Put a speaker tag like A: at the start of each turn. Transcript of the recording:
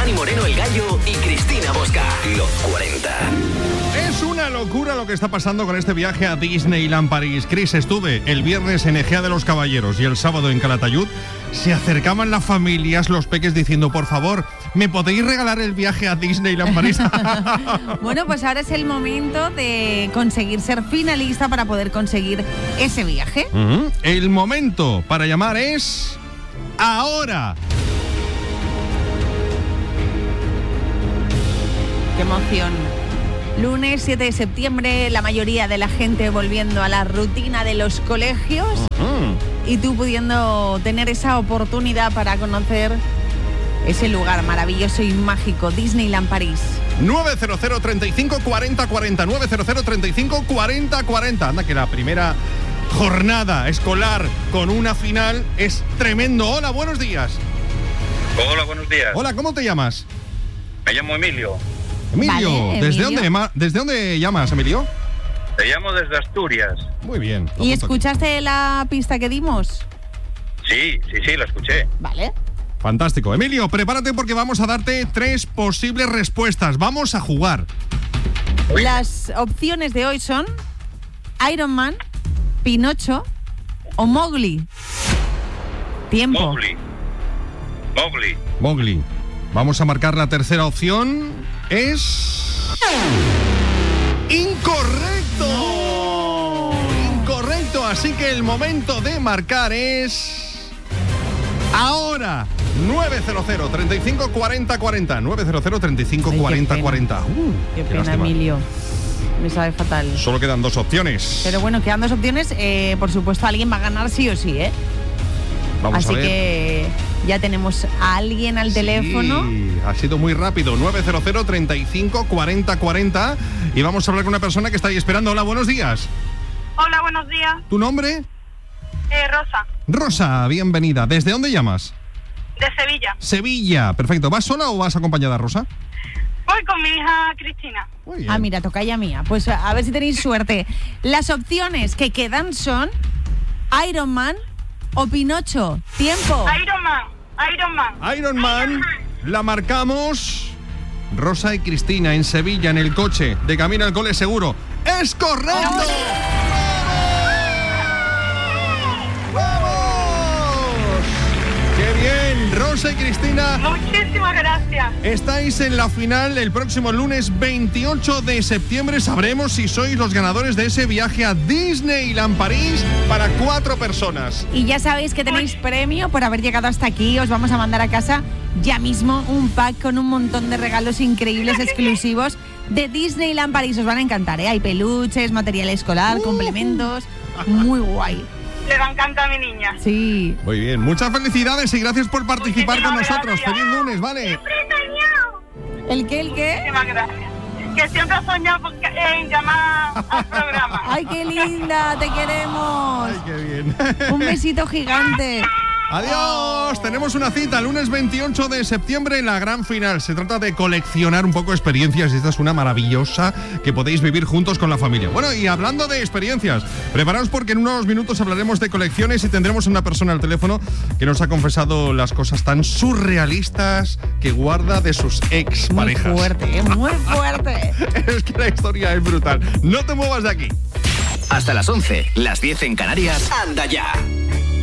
A: Dani Moreno, El Gallo y Cristina Bosca. Los 40.
B: Es una locura lo que está pasando con este viaje a Disneyland París. Chris, estuve el viernes en Egea de los Caballeros y el sábado en Calatayud. Se acercaban las familias, los peques, diciendo, por favor, ¿me podéis regalar el viaje a Disneyland París?
C: Bueno, pues ahora es el momento de conseguir ser finalista para poder conseguir ese viaje.
B: El momento para llamar es ahora.
C: ¡Qué emoción! Lunes 7 de septiembre, la mayoría de la gente volviendo a la rutina de los colegios y tú pudiendo tener esa oportunidad para conocer ese lugar maravilloso y mágico, Disneyland París.
B: 900 35 40 40, 900 35 40 40. Anda, que la primera jornada escolar con una final es tremendo. Hola, buenos días.
D: Hola, buenos días.
B: Hola, ¿cómo te llamas?
D: Me llamo Emilio.
B: Emilio,
C: Vale,
B: ¿desde dónde llamas, Emilio?
D: Te llamo desde Asturias.
B: Muy bien.
C: ¿Y escuchaste la pista que dimos?
D: Sí, la escuché.
C: Vale.
B: Fantástico. Emilio, prepárate porque vamos a darte 3 posibles respuestas. Vamos a jugar.
C: Las opciones de hoy son Iron Man, Pinocho o Mowgli. Tiempo.
D: Mowgli.
B: Vamos a marcar la tercera opción. Es... ¡incorrecto! ¡No! Incorrecto, así que el momento de marcar es... ahora. 900 35 40 40, 900 35 40 40.
C: Qué pena, Emilio. Me sabe fatal.
B: Solo quedan 2 opciones.
C: Pero bueno, quedan 2 opciones. Por supuesto, alguien va a ganar sí o sí, ¿eh?
B: Vamos
C: Así
B: a ver.
C: que ya tenemos a alguien al teléfono.
B: Sí, ha sido muy rápido. 900 35 40 40. Y vamos a hablar con una persona que está ahí esperando. Hola, buenos días.
E: Hola, buenos días.
B: ¿Tu nombre?
E: Rosa,
B: Rosa, bienvenida. ¿Desde dónde llamas?
E: de Sevilla.
B: Sevilla, perfecto. ¿Vas sola o vas acompañada, Rosa?
E: Voy con mi hija Cristina.
B: Muy bien.
C: Ah, mira, tocaya mía. Pues a ver si tenéis suerte. Las opciones que quedan son Iron Man o Pinocho. Tiempo.
E: Iron Man.
B: La marcamos. Rosa y Cristina en Sevilla, en el coche, de camino al cole seguro. ¡Es correcto! ¡Vamos! ¡Qué bien! Rosa y Cristina,
E: Muchísimas gracias.
B: estáis en la final el próximo lunes 28 de septiembre. Sabremos si sois los ganadores de ese viaje a Disneyland París para 4 personas.
C: Y ya sabéis que tenéis premio por haber llegado hasta aquí. Os vamos a mandar a casa ya mismo un pack con un montón de regalos increíbles exclusivos de Disneyland París. Os van a encantar, ¿eh? Hay peluches, material escolar, complementos. Muy guay.
E: Le va a encantar a mi niña.
C: Sí.
B: Muy bien, muchas felicidades y gracias por participar con
E: Muchísimas
B: nosotros.
E: gracias.
B: Feliz lunes, ¿vale?
C: ¿El qué?
E: Muchísimas gracias. Que siempre he soñado en llamar al programa.
C: ¡Ay, qué linda! ¡Te queremos!
B: Ay, qué bien.
C: Un besito gigante.
B: Adiós, tenemos una cita lunes 28 de septiembre en la gran final. Se trata de coleccionar un poco experiencias y esta es una maravillosa que podéis vivir juntos con la familia. Bueno, y hablando de experiencias, preparaos porque en unos minutos hablaremos de colecciones y tendremos una persona al teléfono que nos ha confesado las cosas tan surrealistas que guarda de sus ex parejas.
C: Muy fuerte, muy fuerte.
B: Es que la historia es brutal. No te muevas de aquí.
A: Hasta las 11, las 10 en Canarias. Anda ya.